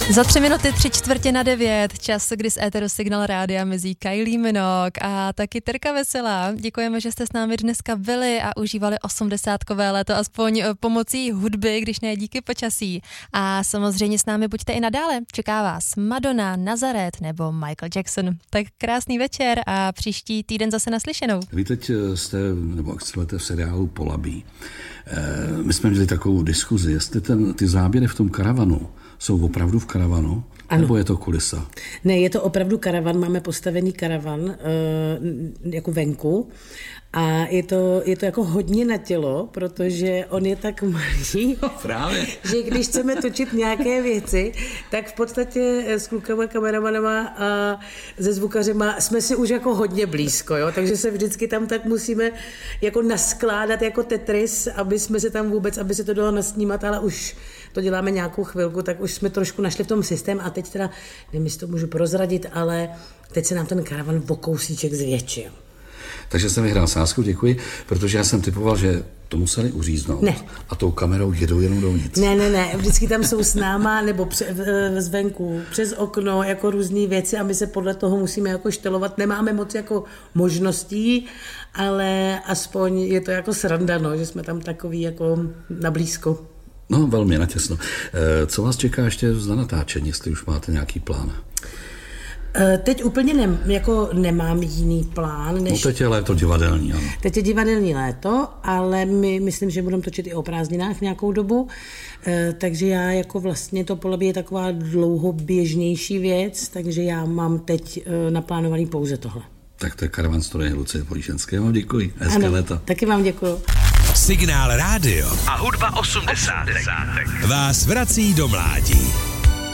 Za 3 minuty 3:45, čas, kdy z éteru Signál rádia mizí Kylie Minogue a taky Terka Veselá. Děkujeme, že jste s námi dneska byli a užívali 80kové léto, aspoň pomocí hudby, když ne díky počasí. A samozřejmě s námi buďte i nadále. Čeká vás Madonna, Nazaret nebo Michael Jackson. Tak krásný večer a příští týden zase naslyšenou. Vy teď jste, nebo excelujete v seriálu Polabí. My jsme měli takovou diskuzi, jestli ty záběry v tom karavanu jsou opravdu v karavanu, ano. Nebo je to kulisa? Ne, je to opravdu karavan, máme postavený karavan jako venku a je to jako hodně na tělo, protože on je tak malý, právě. Že když chceme točit nějaké věci, tak v podstatě s klukama, kameramanama a se zvukařema jsme si už jako hodně blízko, jo? Takže se vždycky tam tak musíme jako naskládat jako Tetris, aby jsme se tam vůbec, aby se to dalo nasnímat, ale už to děláme nějakou chvilku, tak už jsme trošku našli v tom systém a teď teda, nevím, jestli to můžu prozradit, ale teď se nám ten karavan o kousíček zvětšil. Takže jsem vyhrál sázku, děkuji, protože já jsem typoval, že to museli uříznout. Ne. A tou kamerou jedou jenom dovnitř. Ne, vždycky tam jsou s náma nebo zvenku, přes okno, jako různý věci a my se podle toho musíme jako štelovat. Nemáme moc jako možností, ale aspoň je to jako sranda, no, že jsme tam takový jako na blízko. No, velmi natěsno. Co vás čeká ještě za natáčení, jestli už máte nějaký plán? Teď úplně nemám jiný plán. No teď je léto divadelní, ano. Teď je divadelní léto, ale my myslím, že budeme točit i o prázdninách nějakou dobu, takže já jako vlastně to Polabí je taková dlouhoběžnější věc, takže já mám teď naplánovaný pouze tohle. Tak to je Karavan Story Lucie Políšenské. Vám děkuji. Hezké léto. Taky vám děkuju. Signál rádio a hudba 80. vás vrací do mládí.